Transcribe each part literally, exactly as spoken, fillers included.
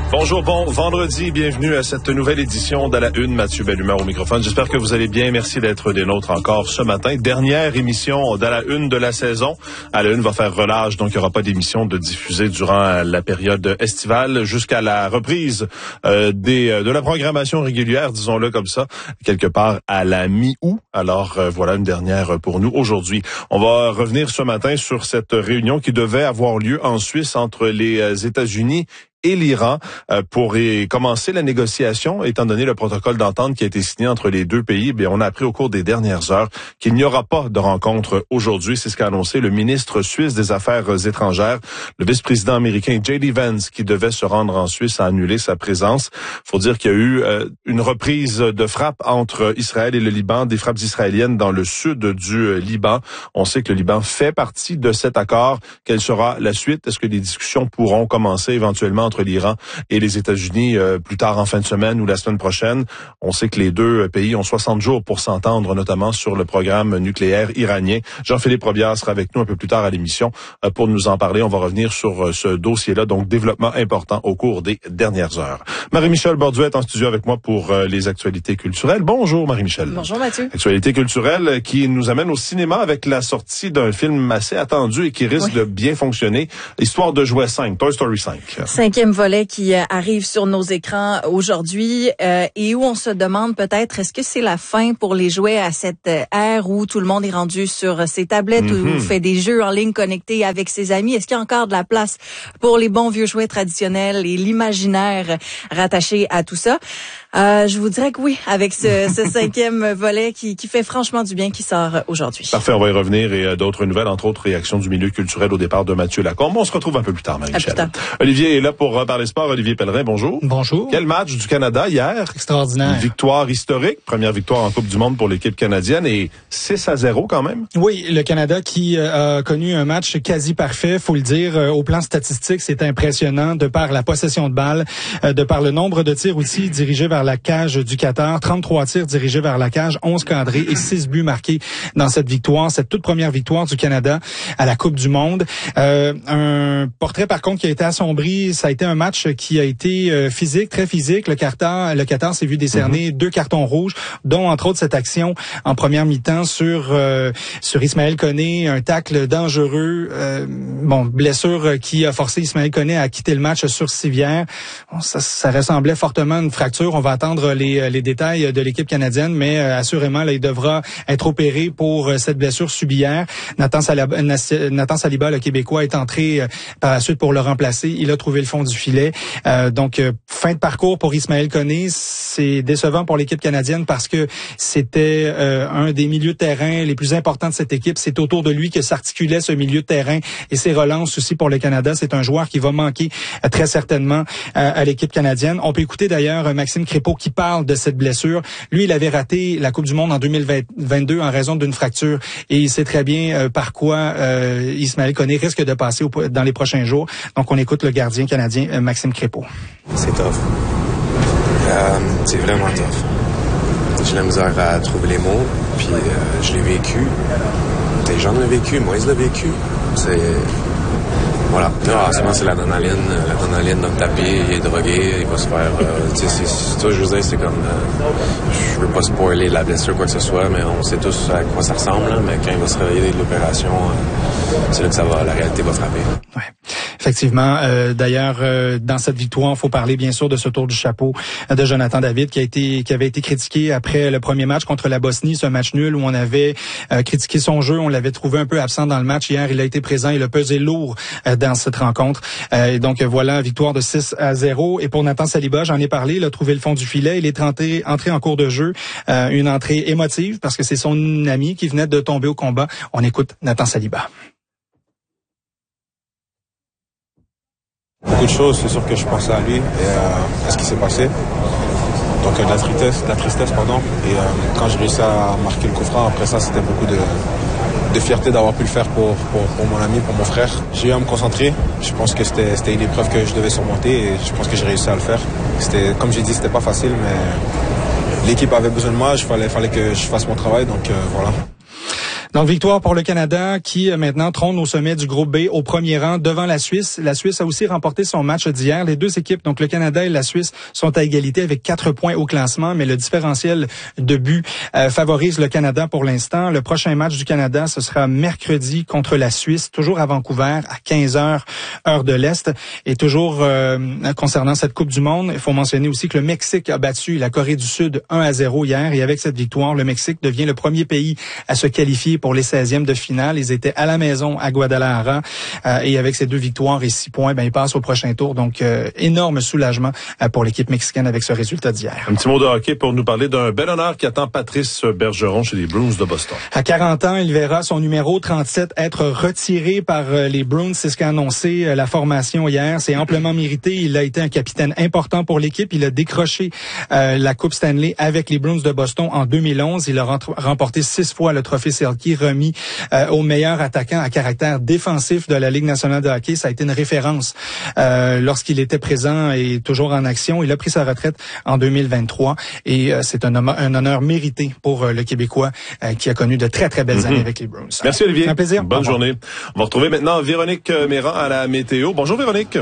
Bonjour, bon vendredi, bienvenue à cette nouvelle édition de la Une. Mathieu Bellumeur au microphone. J'espère que vous allez bien. Merci d'être des nôtres encore ce matin. Dernière émission de la Une de la saison. À la Une va faire relâche, donc il n'y aura pas d'émission de diffusée durant la période estivale jusqu'à la reprise euh, des de la programmation régulière, disons-le comme ça, quelque part à la mi-août. Alors euh, voilà une dernière pour nous aujourd'hui. On va revenir ce matin sur cette réunion qui devait avoir lieu en Suisse entre les États-Unis et l'Iran euh, pour y commencer la négociation, étant donné le protocole d'entente qui a été signé entre les deux pays. Bien, on a appris au cours des dernières heures qu'il n'y aura pas de rencontre aujourd'hui. C'est ce qu'a annoncé le ministre suisse des Affaires étrangères. Le vice-président américain J D Vance, qui devait se rendre en Suisse, a annulé sa présence. Faut dire qu'il y a eu euh, une reprise de frappe entre Israël et le Liban, des frappes israéliennes dans le sud du euh, Liban. On sait que le Liban fait partie de cet accord. Quelle sera la suite? Est-ce que les discussions pourront commencer éventuellement entre l'Iran et les États-Unis euh, plus tard en fin de semaine ou la semaine prochaine? On sait que les deux pays ont soixante jours pour s'entendre, notamment sur le programme nucléaire iranien. Jean-Philippe Robillard sera avec nous un peu plus tard à l'émission euh, pour nous en parler. On va revenir sur euh, ce dossier-là, donc développement important au cours des dernières heures. Marie-Michel Borduet est en studio avec moi pour euh, les actualités culturelles. Bonjour Marie-Michel. Bonjour Mathieu. Actualité culturelle qui nous amène au cinéma avec la sortie d'un film assez attendu et qui risque oui. de bien fonctionner. Histoire de jouets cinq, Toy Story cinq. Cinquième volet qui euh, arrive sur nos écrans aujourd'hui euh, et où on se demande peut-être est-ce que c'est la fin pour les jouets à cette euh, ère où tout le monde est rendu sur ses tablettes mm-hmm. ou fait des jeux en ligne connectés avec ses amis. Est-ce qu'il y a encore de la place pour les bons vieux jouets traditionnels et l'imaginaire rattaché à tout ça? Euh, je vous dirais que oui, avec ce, ce cinquième volet qui, qui fait franchement du bien, qui sort aujourd'hui. Parfait, on va y revenir et euh, d'autres nouvelles, entre autres réactions du milieu culturel au départ de Mathieu Lacombe. On se retrouve un peu plus tard, Marie-Michel. Olivier est là pour parler sport. Olivier Pellerin, bonjour. Bonjour. Quel match du Canada hier? Extraordinaire. Une victoire historique, première victoire en Coupe du Monde pour l'équipe canadienne et six à zéro quand même. Oui, le Canada qui euh, a connu un match quasi parfait, faut le dire. Euh, au plan statistique, c'est impressionnant de par la possession de balle, euh, de par le nombre de tirs aussi dirigés vers la cage du Qatar. trente-trois tirs dirigés vers la cage, onze cadrés et six buts marqués dans cette victoire, cette toute première victoire du Canada à la Coupe du Monde. Euh, un portrait par contre qui a été assombri, ça a été un match qui a été euh, physique, très physique. Le Qatar, le Qatar s'est vu décerner mm-hmm. deux cartons rouges, dont entre autres cette action en première mi-temps sur euh, sur Ismaël Koné, un tacle dangereux, euh, bon blessure qui a forcé Ismaël Koné à quitter le match sur civière. Bon, ça, ça ressemblait fortement à une fracture. On va attendre les les détails de l'équipe canadienne, mais euh, assurément là, il devra être opéré pour euh, cette blessure subie hier. Nathan Saliba, Nathan Saliba, le Québécois, est entré euh, par la suite pour le remplacer. Il a trouvé le fond du filet. Euh, donc, euh, fin de parcours pour Ismaël Koné. C'est décevant pour l'équipe canadienne parce que c'était euh, un des milieux de terrain les plus importants de cette équipe. C'est autour de lui que s'articulait ce milieu de terrain et ses relances aussi pour le Canada. C'est un joueur qui va manquer euh, très certainement euh, à l'équipe canadienne. On peut écouter d'ailleurs Maxime Crépeau qui parle de cette blessure. Lui, il avait raté la Coupe du Monde en deux mille vingt-deux en raison d'une fracture et il sait très bien euh, par quoi euh, Ismaël Koné risque de passer au, dans les prochains jours. Donc, on écoute le gardien canadien euh, Maxime Crépeau. C'est tough. Euh, c'est vraiment tough. J'ai la misère à trouver les mots, puis euh, je l'ai vécu. Les gens l'ont vécu, moi, ils l'ont vécu. C'est... Voilà. Non, souvent, c'est l'adrénaline. L'adrénaline dans le tapis, il est drogué, il va se faire... Euh, tu sais, c'est toi, je veux dire, c'est comme... Euh, je veux pas spoiler la blessure, quoi que ce soit, mais on sait tous à quoi ça ressemble, hein, mais quand il va se réveiller de l'opération, euh, c'est là que ça va, la réalité va frapper. Ouais. Effectivement. Euh, d'ailleurs, euh, dans cette victoire, il faut parler bien sûr de ce tour du chapeau de Jonathan David qui a été qui avait été critiqué après le premier match contre la Bosnie, ce match nul où on avait euh, critiqué son jeu, on l'avait trouvé un peu absent dans le match. Hier, il a été présent, il a pesé lourd euh, dans cette rencontre. Euh, et donc voilà, victoire de six à zéro. Et pour Nathan Saliba, j'en ai parlé, il a trouvé le fond du filet, il est entré, entré en cours de jeu, euh, une entrée émotive parce que c'est son ami qui venait de tomber au combat. On écoute Nathan Saliba. Beaucoup de choses, c'est sûr que je pensais à lui et euh, à ce qui s'est passé. Donc euh, de la tristesse, de la tristesse pardon. Et euh, quand j'ai réussi à marquer le coup franc, après ça, c'était beaucoup de, de fierté d'avoir pu le faire pour, pour, pour mon ami, pour mon frère. J'ai eu à me concentrer. Je pense que c'était, c'était une épreuve que je devais surmonter et je pense que j'ai réussi à le faire. C'était, comme j'ai dit, c'était pas facile, mais l'équipe avait besoin de moi. Il fallait, fallait que je fasse mon travail, donc euh, voilà. Donc, victoire pour le Canada qui, maintenant, trône au sommet du groupe B au premier rang devant la Suisse. La Suisse a aussi remporté son match d'hier. Les deux équipes, donc le Canada et la Suisse, sont à égalité avec quatre points au classement, mais le différentiel de but euh, favorise le Canada pour l'instant. Le prochain match du Canada, ce sera mercredi contre la Suisse, toujours à Vancouver, à quinze heures, heure de l'Est. Et toujours euh, concernant cette Coupe du Monde, il faut mentionner aussi que le Mexique a battu la Corée du Sud un à zéro hier. Et avec cette victoire, le Mexique devient le premier pays à se qualifier pour les seizièmes de finale. Ils étaient à la maison à Guadalajara euh, et avec ces deux victoires et six points, ben ils passent au prochain tour. Donc euh, énorme soulagement euh, pour l'équipe mexicaine avec ce résultat d'hier. Un petit mot de hockey pour nous parler d'un bel honneur qui attend Patrice Bergeron chez les Bruins de Boston. À quarante ans, il verra son numéro trente-sept être retiré par euh, les Bruins. C'est ce qu'a annoncé euh, la formation hier. C'est amplement mérité. Il a été un capitaine important pour l'équipe. Il a décroché euh, la Coupe Stanley avec les Bruins de Boston en deux mille onze. Il a remporté six fois le trophée Selke remis euh, au meilleur attaquant à caractère défensif de la Ligue nationale de hockey. Ça a été une référence euh, lorsqu'il était présent et toujours en action. Il a pris sa retraite en deux mille vingt-trois et euh, c'est un, un honneur mérité pour euh, le Québécois euh, qui a connu de très, très belles mm-hmm. années avec les Bruins. Merci Olivier. Un plaisir. Bonne journée. On va retrouver maintenant Véronique Méran à la météo. Bonjour Véronique.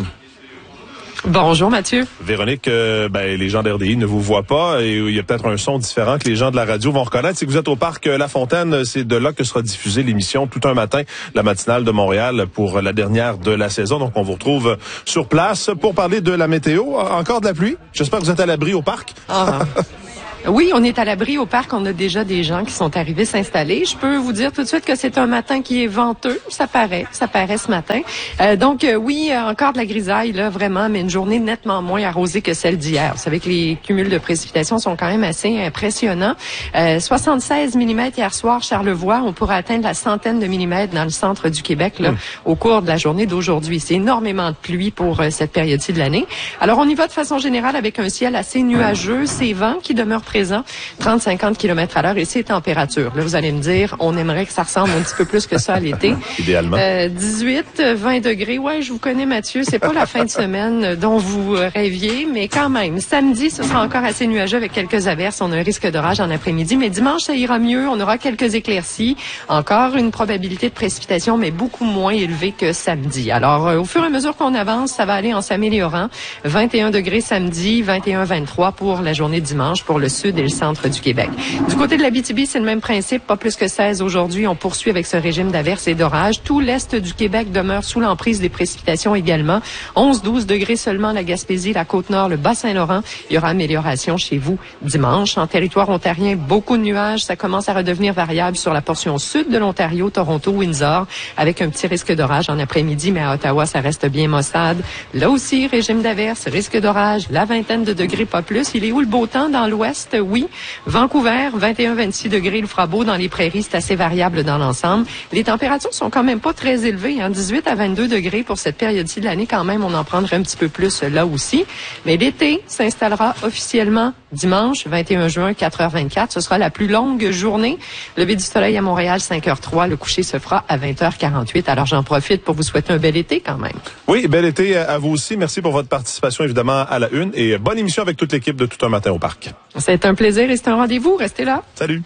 Bonjour Mathieu. Véronique, euh, ben, les gens d'R D I ne vous voient pas et il y a peut-être un son différent que les gens de la radio vont reconnaître. Si vous êtes au parc La Fontaine, c'est de là que sera diffusée l'émission tout un matin, la matinale de Montréal pour la dernière de la saison. Donc on vous retrouve sur place pour parler de la météo. Encore de la pluie? J'espère que vous êtes à l'abri au parc. Ah. Oui, on est à l'abri au parc. On a déjà des gens qui sont arrivés s'installer. Je peux vous dire tout de suite que c'est un matin qui est venteux. Ça paraît, ça paraît ce matin. Euh, donc euh, oui, encore de la grisaille là, vraiment, mais une journée nettement moins arrosée que celle d'hier. Vous savez que les cumuls de précipitations sont quand même assez impressionnants. Euh, soixante-seize millimètres hier soir, Charlevoix. On pourrait atteindre la centaine de millimètres dans le centre du Québec là, mmh. au cours de la journée d'aujourd'hui. C'est énormément de pluie pour euh, cette période-ci de l'année. Alors on y va de façon générale avec un ciel assez nuageux, ces vents qui demeurent présent, trente à cinquante kilomètres à l'heure et ces températures. Là, vous allez me dire, on aimerait que ça ressemble un petit peu plus que ça à l'été. Idéalement. Euh, dix-huit, vingt degrés. Ouais, je vous connais, Mathieu. C'est pas la fin de semaine dont vous rêviez, mais quand même. Samedi, ce sera encore assez nuageux avec quelques averses. On a un risque d'orage en après-midi, mais dimanche, ça ira mieux. On aura quelques éclaircies. Encore une probabilité de précipitation, mais beaucoup moins élevée que samedi. Alors, euh, au fur et à mesure qu'on avance, ça va aller en s'améliorant. vingt et un degrés samedi, vingt et un, vingt-trois pour la journée de dimanche pour le sud et le centre du Québec. Du côté de l'Abitibi, c'est le même principe, pas plus que seize aujourd'hui. On poursuit avec ce régime d'averses et d'orages. Tout l'est du Québec demeure sous l'emprise des précipitations également. onze à douze degrés seulement la Gaspésie, la Côte-Nord, le Bas-Saint-Laurent. Il y aura amélioration chez vous dimanche. En territoire ontarien, beaucoup de nuages. Ça commence à redevenir variable sur la portion sud de l'Ontario, Toronto, Windsor, avec un petit risque d'orage en après-midi, mais à Ottawa, ça reste bien maussade. Là aussi, régime d'averses, risque d'orage, la vingtaine de degrés, pas plus. Il est où le beau temps? Dans l'ouest, oui. Vancouver, vingt et un à vingt-six degrés, le fera beau. Dans les prairies, c'est assez variable dans l'ensemble. Les températures sont quand même pas très élevées, hein, dix-huit à vingt-deux degrés pour cette période-ci de l'année. Quand même, on en prendrait un petit peu plus là aussi. Mais l'été s'installera officiellement dimanche, vingt et un juin, quatre heures vingt-quatre. Ce sera la plus longue journée. Lever du soleil à Montréal, cinq heures trois. Le coucher se fera à vingt heures quarante-huit. Alors, j'en profite pour vous souhaiter un bel été quand même. Oui, bel été à vous aussi. Merci pour votre participation, évidemment, à la une. Et bonne émission avec toute l'équipe de Tout un matin au parc. C'est un plaisir et c'est un rendez-vous. Restez là. Salut.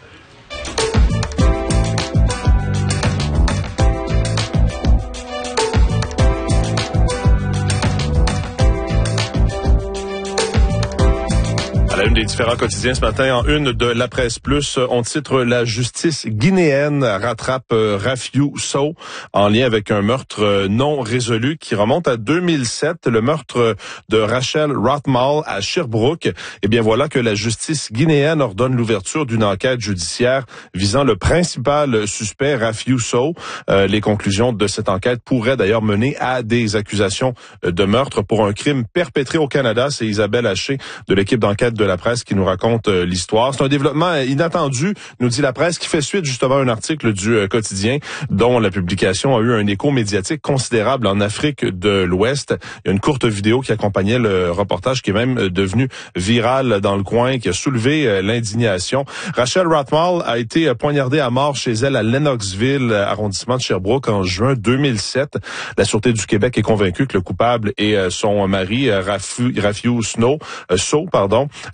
À la une des différents quotidiens ce matin, en une de La Presse Plus, on titre « La justice guinéenne rattrape Rafiou Sow » en lien avec un meurtre non résolu qui remonte à deux mille sept, le meurtre de Rachel Rothmall à Sherbrooke. Eh bien voilà que la justice guinéenne ordonne l'ouverture d'une enquête judiciaire visant le principal suspect, Rafiou Sow. Euh, les conclusions de cette enquête pourraient d'ailleurs mener à des accusations de meurtre pour un crime perpétré au Canada. C'est Isabelle Haché de l'équipe d'enquête de La Presse qui nous raconte euh, l'histoire. C'est un développement inattendu, nous dit La Presse, qui fait suite justement à un article du euh, quotidien dont la publication a eu un écho médiatique considérable en Afrique de l'Ouest. Il y a une courte vidéo qui accompagnait le reportage qui est même devenu viral dans le coin, qui a soulevé euh, l'indignation. Rachel Rothmall a été poignardée à mort chez elle à Lennoxville, arrondissement de Sherbrooke, en juin deux mille sept. La Sûreté du Québec est convaincue que le coupable est euh, son mari, euh, Rafiou Snow, euh, Sow, pardon.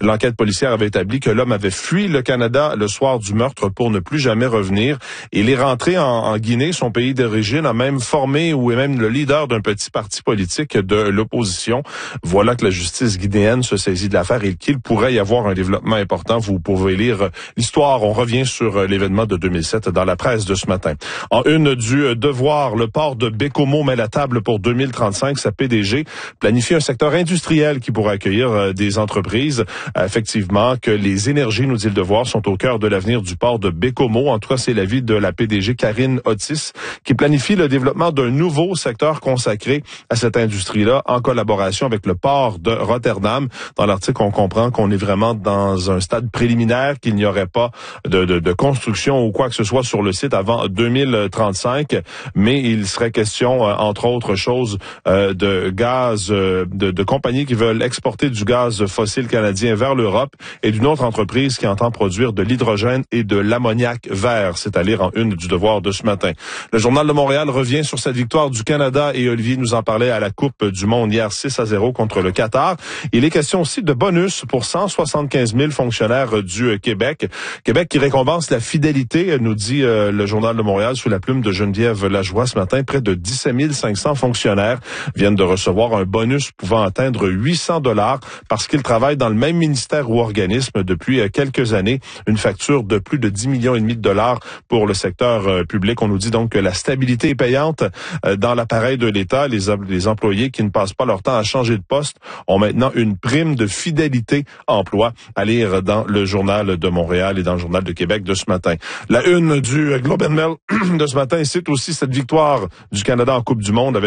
L'enquête policière avait établi que l'homme avait fui le Canada le soir du meurtre pour ne plus jamais revenir. Il est rentré en, en Guinée, son pays d'origine, a même formé ou est même le leader d'un petit parti politique de l'opposition. Voilà que la justice guinéenne se saisit de l'affaire et qu'il pourrait y avoir un développement important. Vous pouvez lire l'histoire. On revient sur l'événement de deux mille sept dans la presse de ce matin. En une du Devoir, le port de Bécomo met la table pour deux mille trente-cinq. Sa P D G planifie un secteur industriel qui pourra accueillir des entreprises. Effectivement, que les énergies, nous dit le Devoir, sont au cœur de l'avenir du port de Bécomo. En tout cas, c'est l'avis de la P D G Karine Otis qui planifie le développement d'un nouveau secteur consacré à cette industrie-là en collaboration avec le port de Rotterdam. Dans l'article, on comprend qu'on est vraiment dans un stade préliminaire, qu'il n'y aurait pas de, de, de construction ou quoi que ce soit sur le site avant deux mille trente-cinq, mais il serait question, euh, entre autres choses, euh, de gaz, euh, de, de compagnies qui veulent exporter du gaz fossile canadien vers l'Europe et d'une autre entreprise qui entend produire de l'hydrogène et de l'ammoniac vert. C'est à lire en une du Devoir de ce matin. Le Journal de Montréal revient sur cette victoire du Canada et Olivier nous en parlait à la Coupe du Monde hier six à zéro contre le Qatar. Il est question aussi de bonus pour cent soixante-quinze mille fonctionnaires du Québec. Québec qui récompense la fidélité, nous dit euh, le Journal de Montréal sous la plume de Geneviève Lajoie ce matin. Près de dix-sept mille cinq cents fonctionnaires viennent de recevoir un bonus pouvant atteindre huit cents dollars parce qu'ils travaillent dans le même ministère ou organisme depuis quelques années. Une facture de plus de dix millions et demi de dollars pour le secteur euh, public. On nous dit donc que la stabilité est payante euh, dans l'appareil de l'État. Les, les employés qui ne passent pas leur temps à changer de poste ont maintenant une prime de fidélité emploi à lire dans le Journal de Montréal et dans le Journal de Québec de ce matin. La une du Globe and Mail de ce matin cite aussi cette victoire du Canada en Coupe du Monde avec